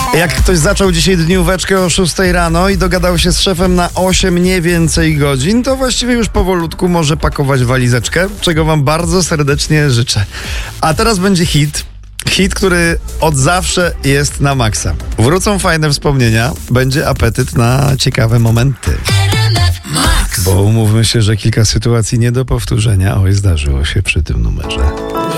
Jak ktoś zaczął dzisiaj dnióweczkę o 6 rano i dogadał się z szefem na 8 nie więcej godzin, to właściwie już powolutku może pakować walizeczkę, czego wam bardzo serdecznie życzę. A teraz będzie hit. Hit, który od zawsze jest na maksa. Wrócą fajne wspomnienia, będzie apetyt na ciekawe momenty. Bo umówmy się, że kilka sytuacji nie do powtórzenia. Oj, zdarzyło się przy tym numerze.